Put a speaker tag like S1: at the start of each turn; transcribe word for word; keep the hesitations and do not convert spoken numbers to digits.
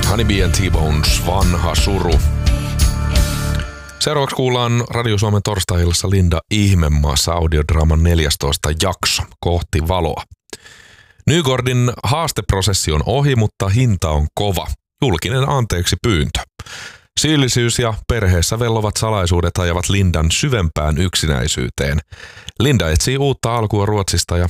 S1: Honeybee and T-Bones, Vanha suru. Seuraavaksi kuullaan Radio Suomen torstai-illassa Linda Ihmemaassa audiodraaman neljästoista jakso, Kohti valoa. Nygårdin haasteprosessi on ohi, mutta hinta on kova. Julkinen anteeksi pyyntö. Syyllisyys ja perheessä vellovat salaisuudet ajavat Lindan syvempään yksinäisyyteen. Linda etsii uutta alkua Ruotsista ja